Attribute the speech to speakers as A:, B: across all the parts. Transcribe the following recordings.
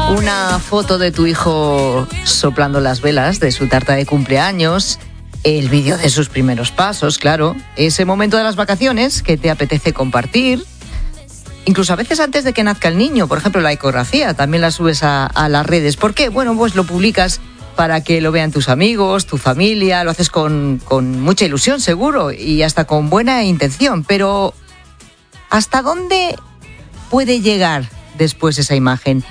A: Una foto de tu hijo soplando las velas de su tarta de cumpleaños, el vídeo de sus primeros pasos, claro, ese momento de las vacaciones que te apetece compartir, incluso a veces antes de que nazca el niño, por ejemplo la ecografía, también la subes a las redes. ¿Por qué? Bueno, pues lo publicas para que lo vean tus amigos, tu familia, lo haces con mucha ilusión seguro y hasta con buena intención, pero ¿hasta dónde puede llegar después esa imagen?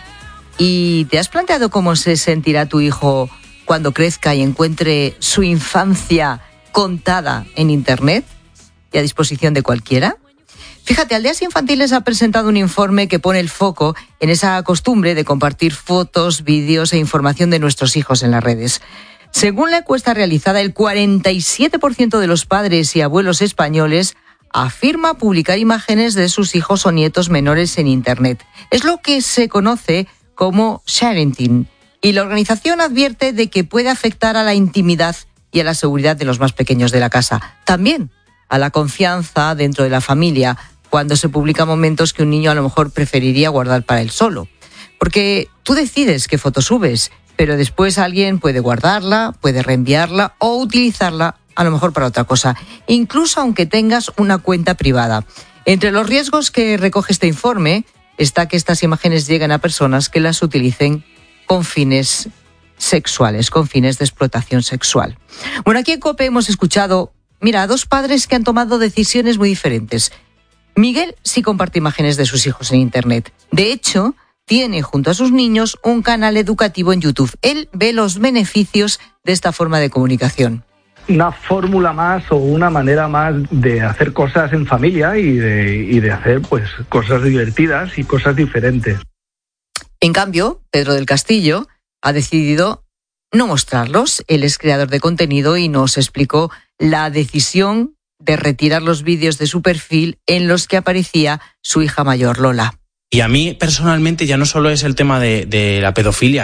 A: ¿Y te has planteado cómo se sentirá tu hijo cuando crezca y encuentre su infancia contada en Internet y a disposición de cualquiera? Fíjate, Aldeas Infantiles ha presentado un informe que pone el foco en esa costumbre de compartir fotos, vídeos e información de nuestros hijos en las redes. Según la encuesta realizada, el 47% de los padres y abuelos españoles afirma publicar imágenes de sus hijos o nietos menores en Internet. Es lo que se conoce como sharing, y la organización advierte de que puede afectar a la intimidad y a la seguridad de los más pequeños de la casa. También a la confianza dentro de la familia, cuando se publican momentos que un niño a lo mejor preferiría guardar para él solo. Porque tú decides qué foto subes, pero después alguien puede guardarla, puede reenviarla o utilizarla a lo mejor para otra cosa, incluso aunque tengas una cuenta privada. Entre los riesgos que recoge este informe está que estas imágenes lleguen a personas que las utilicen con fines sexuales, con fines de explotación sexual. Bueno, aquí en COPE hemos escuchado, a dos padres que han tomado decisiones muy diferentes. Miguel sí comparte imágenes de sus hijos en Internet. De hecho, tiene junto a sus niños un canal educativo en YouTube. Él ve los beneficios de esta forma de comunicación.
B: Una fórmula más o una manera más de hacer cosas en familia y de hacer pues cosas divertidas y cosas diferentes.
A: En cambio, Pedro del Castillo ha decidido no mostrarlos. Él es creador de contenido y nos explicó la decisión de retirar los vídeos de su perfil en los que aparecía su hija mayor, Lola.
C: Y a mí personalmente ya no solo es el tema de la pedofilia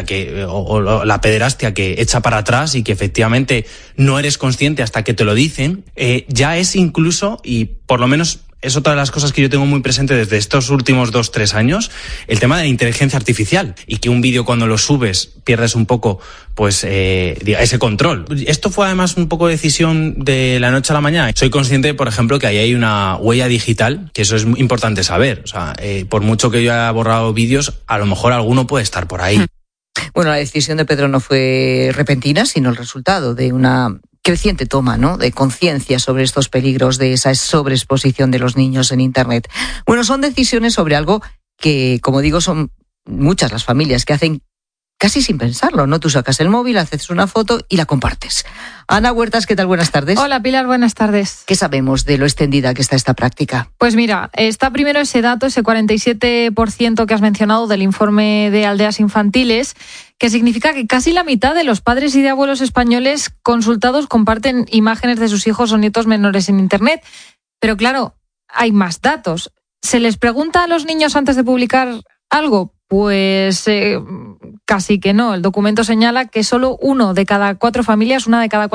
C: o la pederastia que echa para atrás y que efectivamente no eres consciente hasta que te lo dicen, ya es incluso, y por lo menos es otra de las cosas que yo tengo muy presente desde estos últimos 2-3 años, el tema de la inteligencia artificial, y que un vídeo cuando lo subes pierdes un poco pues ese control. Esto fue además un poco decisión de la noche a la mañana. Soy consciente, por ejemplo, que ahí hay una huella digital, que eso es muy importante saber. O sea, por mucho que yo haya borrado vídeos, a lo mejor alguno puede estar por ahí.
A: Bueno, la decisión de Pedro no fue repentina, sino el resultado de una creciente toma, ¿no?, de conciencia sobre estos peligros de esa sobreexposición de los niños en Internet. Bueno, son decisiones sobre algo que, como digo, son muchas las familias que hacen casi sin pensarlo, ¿no? Tú sacas el móvil, haces una foto y la compartes. Ana Huertas, ¿qué tal? Buenas tardes.
D: Hola, Pilar, buenas tardes.
A: ¿Qué sabemos de lo extendida que está esta práctica?
D: Pues mira, está primero ese dato, ese 47% que has mencionado del informe de Aldeas Infantiles, que significa que casi la mitad de los padres y de abuelos españoles consultados comparten imágenes de sus hijos o nietos menores en Internet. Pero claro, hay más datos. ¿Se les pregunta a los niños antes de publicar algo? Pues casi que no. El documento señala que solo una de cada cuatro familias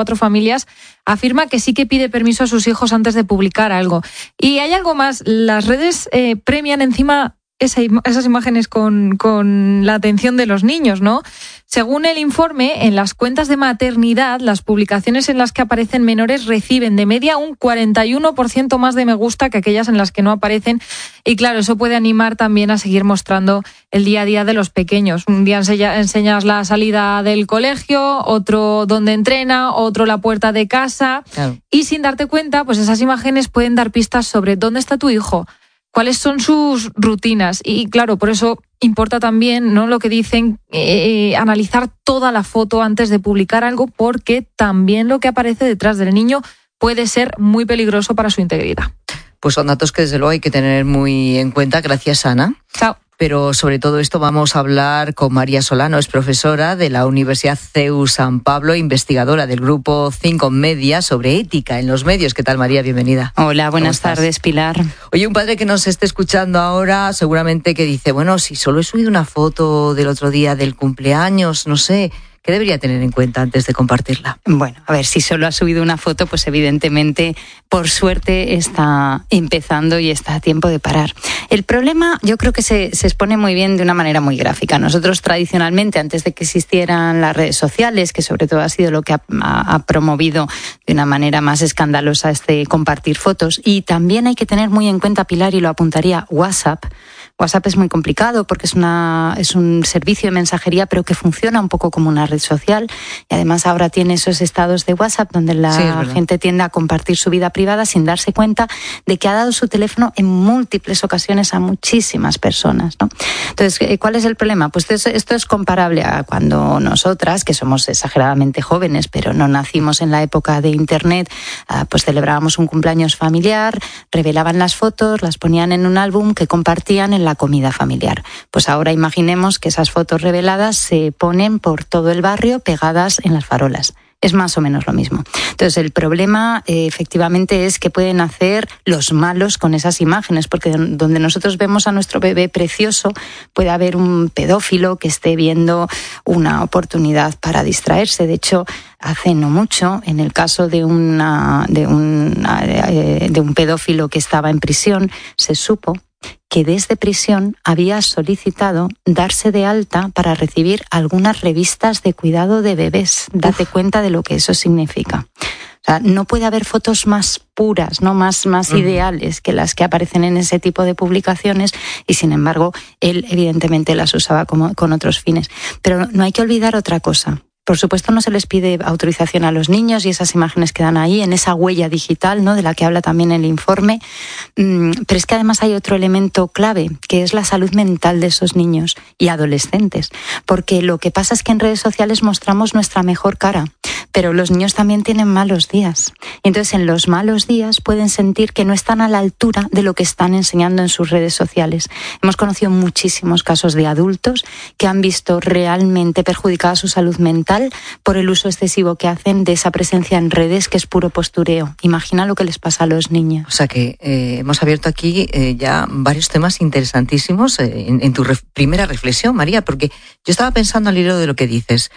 D: afirma que sí que pide permiso a sus hijos antes de publicar algo. Y hay algo más, las redes premian encima esas imágenes con la atención de los niños, ¿no? Según el informe, en las cuentas de maternidad, las publicaciones en las que aparecen menores reciben de media un 41% más de me gusta que aquellas en las que no aparecen. Y claro, eso puede animar también a seguir mostrando el día a día de los pequeños. Un día enseñas la salida del colegio, otro donde entrena, otro la puerta de casa. Claro. Y sin darte cuenta, pues esas imágenes pueden dar pistas sobre dónde está tu hijo, cuáles son sus rutinas. Y claro, por eso importa también, ¿no?, lo que dicen, analizar toda la foto antes de publicar algo, porque también lo que aparece detrás del niño puede ser muy peligroso para su integridad.
A: Pues son datos que desde luego hay que tener muy en cuenta. Gracias, Ana.
D: Chao.
A: Pero sobre todo esto vamos a hablar con María Solano, es profesora de la Universidad CEU San Pablo, investigadora del grupo 5 Media sobre ética en los medios. ¿Qué tal, María? Bienvenida.
E: Hola, buenas tardes, Pilar.
A: Oye, un padre que nos esté escuchando ahora seguramente que dice, bueno, si solo he subido una foto del otro día del cumpleaños, no sé, ¿Qué debería tener en cuenta antes de compartirla?
E: Bueno, a ver, si solo ha subido una foto, pues evidentemente, por suerte, está empezando y está a tiempo de parar. El problema, yo creo que se expone muy bien de una manera muy gráfica. Nosotros tradicionalmente, antes de que existieran las redes sociales, que sobre todo ha sido lo que ha promovido de una manera más escandalosa compartir fotos, y también hay que tener muy en cuenta, Pilar, y lo apuntaría, WhatsApp. WhatsApp es muy complicado porque es un servicio de mensajería, pero que funciona un poco como una red social, y además ahora tiene esos estados de WhatsApp donde la gente tiende a compartir su vida privada sin darse cuenta de que ha dado su teléfono en múltiples ocasiones a muchísimas personas, ¿no? Entonces, ¿cuál es el problema? Pues esto es comparable a cuando nosotras, que somos exageradamente jóvenes, pero no nacimos en la época de Internet, pues celebrábamos un cumpleaños familiar, revelaban las fotos, las ponían en un álbum que compartían en la comida familiar. Pues ahora imaginemos que esas fotos reveladas se ponen por todo el barrio pegadas en las farolas. Es más o menos lo mismo. Entonces, el problema efectivamente es que pueden hacer los malos con esas imágenes, porque donde nosotros vemos a nuestro bebé precioso, puede haber un pedófilo que esté viendo una oportunidad para distraerse. De hecho, hace no mucho, en el caso de un pedófilo que estaba en prisión, se supo que desde prisión había solicitado darse de alta para recibir algunas revistas de cuidado de bebés. Date cuenta de lo que eso significa. O sea, no puede haber fotos más puras, ¿no? más ideales que las que aparecen en ese tipo de publicaciones, y sin embargo, él evidentemente las usaba con otros fines. Pero no hay que olvidar otra cosa. Por supuesto, no se les pide autorización a los niños y esas imágenes quedan ahí, en esa huella digital, ¿no?, de la que habla también el informe. Pero es que además hay otro elemento clave, que es la salud mental de esos niños y adolescentes. Porque lo que pasa es que en redes sociales mostramos nuestra mejor cara, pero los niños también tienen malos días. Y entonces, en los malos días pueden sentir que no están a la altura de lo que están enseñando en sus redes sociales. Hemos conocido muchísimos casos de adultos que han visto realmente perjudicada su salud mental por el uso excesivo que hacen de esa presencia en redes, que es puro postureo. Imagina lo que les pasa a los niños.
A: O sea que hemos abierto aquí ya varios temas interesantísimos en tu primera reflexión, María, porque yo estaba pensando al hilo de lo que dices.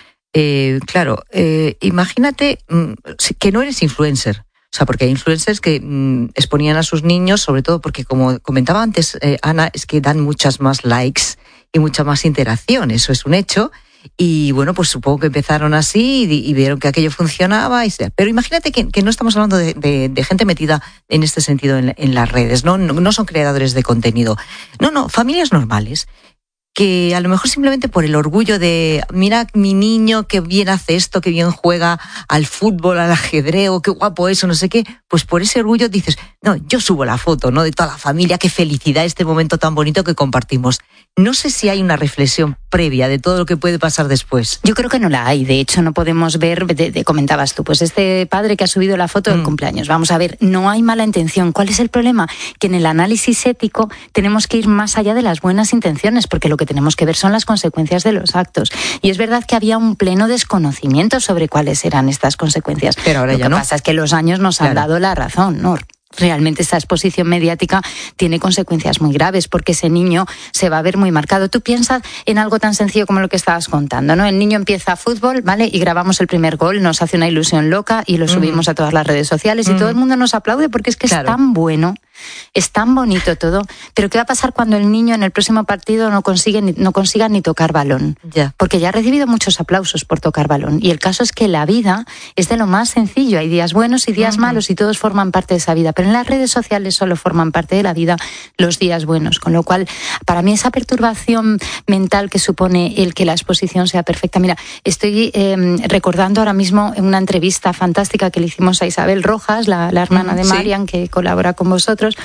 A: Imagínate que no eres influencer. O sea, porque hay influencers que exponían a sus niños, sobre todo porque, como comentaba antes Ana, es que dan muchas más likes y mucha más interacción. Eso es un hecho. Y bueno, pues supongo que empezaron así y vieron que aquello funcionaba. Pero imagínate que no estamos hablando de gente metida en este sentido en las redes, no son creadores de contenido. No, familias normales, que a lo mejor simplemente por el orgullo de, mira mi niño, qué bien hace esto, qué bien juega al fútbol, al ajedrez, qué guapo es, o no sé qué, pues por ese orgullo dices, no, yo subo la foto, ¿no?, de toda la familia, qué felicidad, este momento tan bonito que compartimos. No sé si hay una reflexión previa de todo lo que puede pasar después.
E: Yo creo que no la hay. De hecho, no podemos ver, comentabas tú, pues este padre que ha subido la foto del cumpleaños. Vamos a ver, no hay mala intención. ¿Cuál es el problema? Que en el análisis ético tenemos que ir más allá de las buenas intenciones, porque lo que tenemos que ver son las consecuencias de los actos. Y es verdad que había un pleno desconocimiento sobre cuáles eran estas consecuencias.
A: Pero ahora ya no.
E: Lo que pasa es que los años nos han dado la razón, ¿no? Realmente esta exposición mediática tiene consecuencias muy graves, porque ese niño se va a ver muy marcado. Tú piensas en algo tan sencillo como lo que estabas contando, ¿no? El niño empieza fútbol, ¿vale?, y grabamos el primer gol, nos hace una ilusión loca y lo subimos a todas las redes sociales y todo el mundo nos aplaude porque es que es tan bueno, es tan bonito todo. Pero ¿qué va a pasar cuando el niño en el próximo partido no consiga ni tocar balón? Porque ya ha recibido muchos aplausos por tocar balón. Y el caso es que la vida es de lo más sencillo. Hay días buenos y días malos y todos forman parte de esa vida. Pero en las redes sociales solo forman parte de la vida los días buenos. Con lo cual, para mí esa perturbación mental que supone el que la exposición sea perfecta. Mira, estoy recordando ahora mismo una entrevista fantástica que le hicimos a Isabel Rojas, la hermana de Marian, que colabora con vosotros,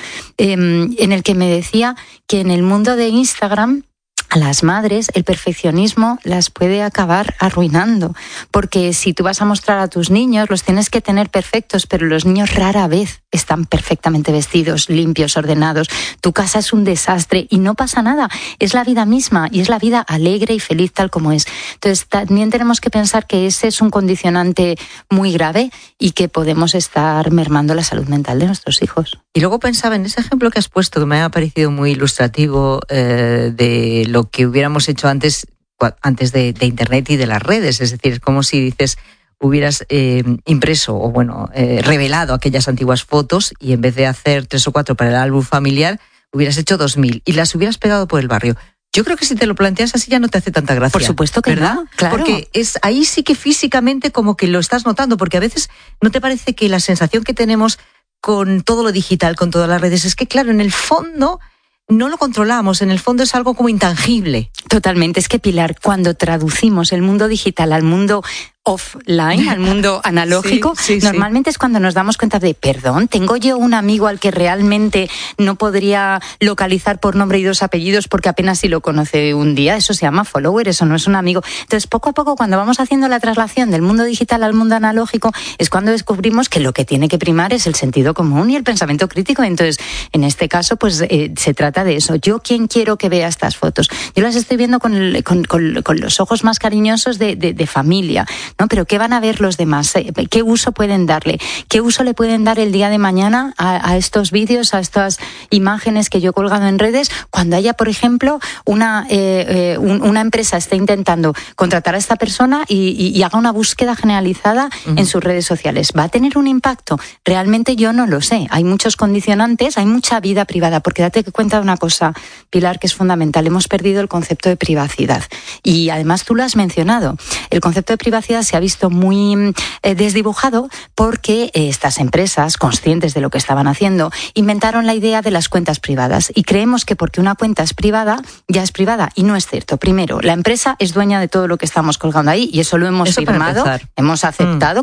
E: en el que me decía que en el mundo de Instagram, a las madres el perfeccionismo las puede acabar arruinando, porque si tú vas a mostrar a tus niños, los tienes que tener perfectos, pero los niños rara vez están perfectamente vestidos, limpios, ordenados. Tu casa es un desastre y no pasa nada. Es la vida misma y es la vida alegre y feliz tal como es. Entonces también tenemos que pensar que ese es un condicionante muy grave y que podemos estar mermando la salud mental de nuestros hijos.
A: Y luego pensaba en ese ejemplo que has puesto, que me ha parecido muy ilustrativo de lo que hubiéramos hecho antes, antes de Internet y de las redes. Es decir, es como si dices, hubieras impreso o revelado aquellas antiguas fotos y en vez de hacer 3 o 4 para el álbum familiar, hubieras hecho 2000 y las hubieras pegado por el barrio. Yo creo que si te lo planteas así ya no te hace tanta gracia.
E: Por supuesto que
A: ¿verdad?
E: No, claro.
A: Porque ahí sí que físicamente como que lo estás notando, porque a veces ¿no te parece que la sensación que tenemos con todo lo digital, con todas las redes, es que claro, en el fondo no lo controlamos, en el fondo es algo como intangible?
E: Totalmente. Es que, Pilar, cuando traducimos el mundo digital al mundo offline, al mundo analógico, normalmente es cuando nos damos cuenta de, perdón, tengo yo un amigo al que realmente no podría localizar por nombre y 2 apellidos porque apenas si lo conoce un día. Eso se llama follower, eso no es un amigo. Entonces, poco a poco, cuando vamos haciendo la traslación del mundo digital al mundo analógico, es cuando descubrimos que lo que tiene que primar es el sentido común y el pensamiento crítico. Entonces, en este caso, pues se trata de eso. ¿Yo quién quiero que vea estas fotos? Yo las estoy viendo con los ojos más cariñosos de familia, ¿no? Pero ¿qué van a ver los demás? ¿Qué uso pueden darle? ¿Qué uso le pueden dar el día de mañana a estos vídeos, a estas imágenes que yo he colgado en redes? Cuando haya, por ejemplo, una empresa esté intentando contratar a esta persona y haga una búsqueda generalizada en sus redes sociales. ¿Va a tener un impacto? Realmente yo no lo sé. Hay muchos condicionantes, hay mucha vida privada, porque date cuenta de una cosa, Pilar, que es fundamental. Hemos perdido el concepto de privacidad. Y además tú lo has mencionado. El concepto de privacidad se ha visto muy desdibujado porque estas empresas, conscientes de lo que estaban haciendo, inventaron la idea de las cuentas privadas y creemos que porque una cuenta es privada, ya es privada, y no es cierto. Primero, la empresa es dueña de todo lo que estamos colgando ahí y eso lo hemos firmado, hemos aceptado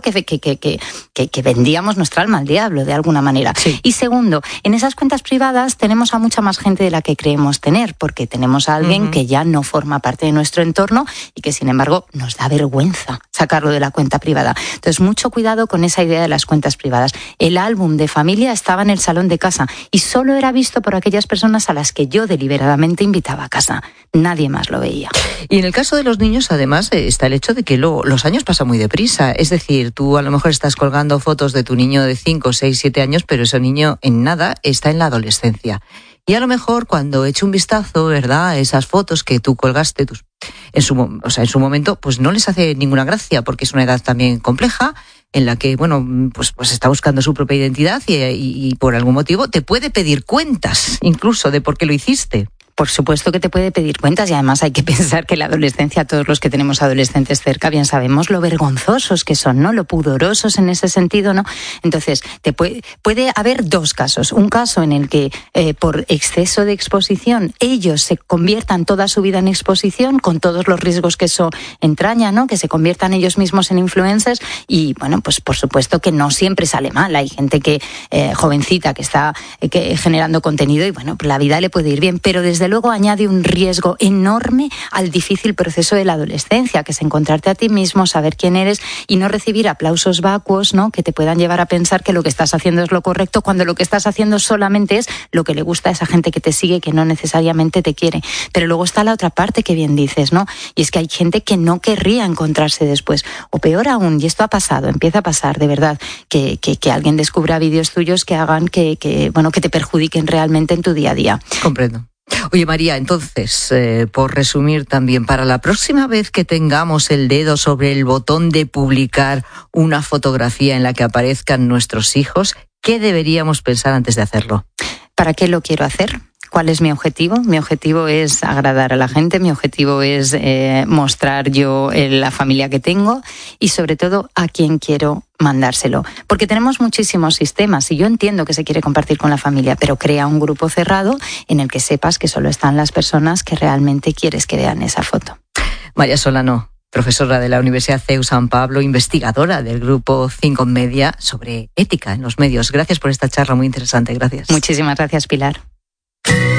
E: que vendíamos nuestra alma al diablo de alguna manera. Sí. Y segundo, en esas cuentas privadas tenemos a mucha más gente de la que creemos tener, porque tenemos a alguien que ya no forma parte de nuestro entorno y que sin embargo nos da vergüenza sacarlo de la cuenta privada. Entonces, mucho cuidado con esa idea de las cuentas privadas. El álbum de familia estaba en el salón de casa y solo era visto por aquellas personas a las que yo deliberadamente invitaba a casa. Nadie más lo veía.
A: Y en el caso de los niños, además, está el hecho de que los años pasan muy deprisa. Es decir, tú a lo mejor estás colgando fotos de tu niño de 5, 6, 7 años, pero ese niño en nada está en la adolescencia. Y a lo mejor cuando eche un vistazo, ¿verdad?, esas fotos que tú colgaste en su momento, pues no les hace ninguna gracia, porque es una edad también compleja en la que, pues está buscando su propia identidad y por algún motivo te puede pedir cuentas, incluso de por qué lo hiciste.
E: Por supuesto que te puede pedir cuentas y además hay que pensar que la adolescencia, todos los que tenemos adolescentes cerca, bien sabemos lo vergonzosos que son, ¿no? Lo pudorosos en ese sentido, ¿no? Entonces, puede haber 2 casos. Un caso en el que por exceso de exposición ellos se conviertan toda su vida en exposición con todos los riesgos que eso entraña, ¿no? Que se conviertan ellos mismos en influencers y, pues por supuesto que no siempre sale mal. Hay gente que jovencita que está generando contenido y, pues la vida le puede ir bien, pero desde luego añade un riesgo enorme al difícil proceso de la adolescencia, que es encontrarte a ti mismo, saber quién eres y no recibir aplausos vacuos, ¿no?, que te puedan llevar a pensar que lo que estás haciendo es lo correcto, cuando lo que estás haciendo solamente es lo que le gusta a esa gente que te sigue, que no necesariamente te quiere. Pero luego está la otra parte que bien dices, ¿no? Y es que hay gente que no querría encontrarse después. O peor aún, y esto ha pasado, empieza a pasar, de verdad, que alguien descubra vídeos tuyos que hagan que te perjudiquen realmente en tu día a día.
A: Comprendo. Oye, María, entonces, por resumir también, para la próxima vez que tengamos el dedo sobre el botón de publicar una fotografía en la que aparezcan nuestros hijos, ¿qué deberíamos pensar antes de hacerlo?
E: ¿Para qué lo quiero hacer? ¿Cuál es mi objetivo? Mi objetivo es agradar a la gente, mi objetivo es mostrar yo la familia que tengo y sobre todo a quién quiero mandárselo. Porque tenemos muchísimos sistemas y yo entiendo que se quiere compartir con la familia, pero crea un grupo cerrado en el que sepas que solo están las personas que realmente quieres que vean esa foto.
A: María Solano, profesora de la Universidad CEU San Pablo, investigadora del grupo 5 Media sobre ética en los medios. Gracias por esta charla muy interesante. Gracias.
E: Muchísimas gracias, Pilar.